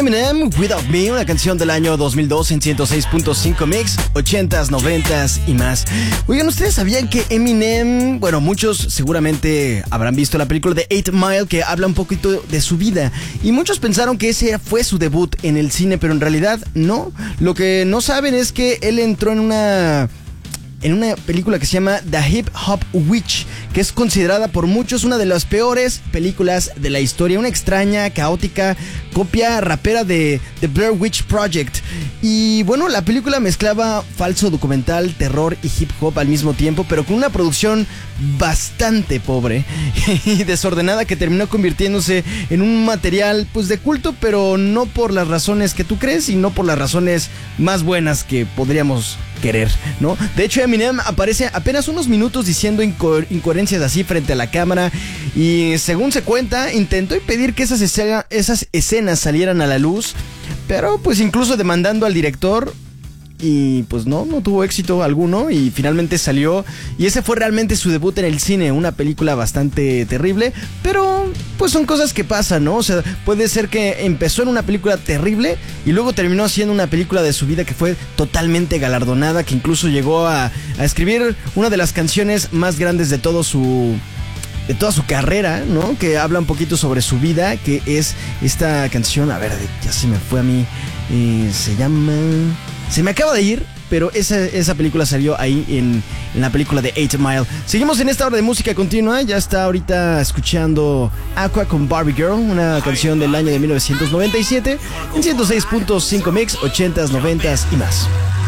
Eminem, Without Me, una canción del año 2002 en 106.5 Mix, 80s, 90s y más. Oigan, ¿ustedes sabían que Eminem, bueno, muchos seguramente habrán visto la película de 8 Mile que habla un poquito de su vida y muchos pensaron que ese fue su debut en el cine, pero en realidad no. Lo que no saben es que él entró en una película que se llama The Hip Hop Witch, que es considerada por muchos una de las peores películas de la historia, una extraña, caótica copia rapera de The Blair Witch Project. Y bueno, la película mezclaba falso documental, terror y hip hop al mismo tiempo, pero con una producción bastante pobre y desordenada que terminó convirtiéndose en un material pues de culto, pero no por las razones que tú crees y no por las razones más buenas que podríamos querer, ¿no? De hecho, Eminem aparece apenas unos minutos diciendo incoherencias así frente a la cámara y, según se cuenta, intentó impedir que esas escenas salieran a la luz, pero pues incluso demandando al director. Y pues no tuvo éxito alguno y finalmente salió. Y ese fue realmente su debut en el cine. Una película bastante terrible, pero pues son cosas que pasan, ¿no? O sea, puede ser que empezó en una película terrible y luego terminó haciendo una película de su vida que fue totalmente galardonada, que incluso llegó a escribir una de las canciones más grandes de toda su carrera, ¿no? Que habla un poquito sobre su vida, que es esta canción, a ver, ya se me fue a mí, se llama... Se me acaba de ir, pero esa película salió ahí en la película de 8 Mile. Seguimos en esta hora de música continua. Ya está ahorita escuchando Aqua con Barbie Girl, una canción del año de 1997 en 106.5 Mix, 80s, 90s y más.